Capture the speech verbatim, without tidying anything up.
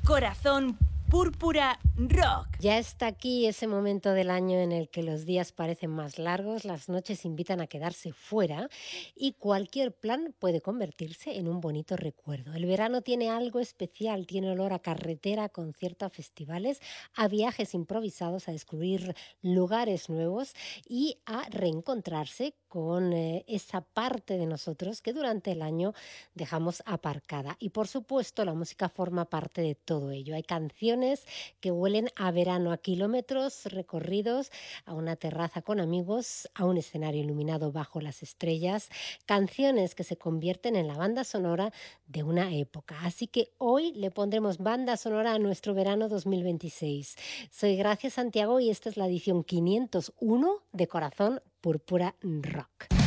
Corazón Púrpura Rock. Ya está aquí ese momento del año en el que los días parecen más largos, las noches invitan a quedarse fuera y cualquier plan puede convertirse en un bonito recuerdo. El verano tiene algo especial, tiene olor a carretera, a conciertos, a festivales, a viajes improvisados, a descubrir lugares nuevos y a reencontrarse con eh, esa parte de nosotros que durante el año dejamos aparcada. Y por supuesto la música forma parte de todo ello. Hay canciones que huelen a verano, a kilómetros recorridos, a una terraza con amigos, a un escenario iluminado bajo las estrellas, canciones que se convierten en la banda sonora de una época. Así que hoy le pondremos banda sonora a nuestro verano dos mil veintiséis. Soy Gracia Santiago y esta es la edición quinientos uno de Corazón Púrpura Rock.